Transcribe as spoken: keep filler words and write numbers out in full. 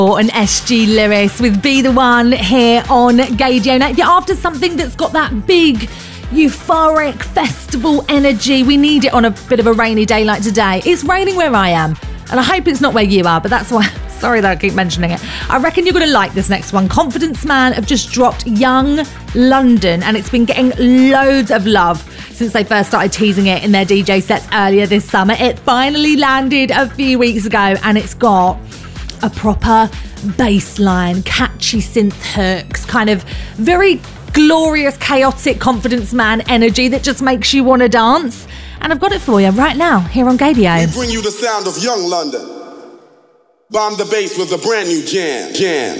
And S G Lewis with Be The One here on Gaydio. Now, if you're after something that's got that big, euphoric festival energy, we need it on a bit of a rainy day like today. It's raining where I am, and I hope it's not where you are, but that's why, sorry that I keep mentioning it. I reckon you're going to like this next one. Confidence Man have just dropped Young London, and it's been getting loads of love since they first started teasing it in their D J sets earlier this summer. It finally landed a few weeks ago, and it's got a proper bass line, catchy synth hooks, kind of very glorious, chaotic Confidence Man energy that just makes you want to dance. And I've got it for you right now here on Gaydio. We bring you the sound of Young London. Bomb the bass with a brand new jam. Jam.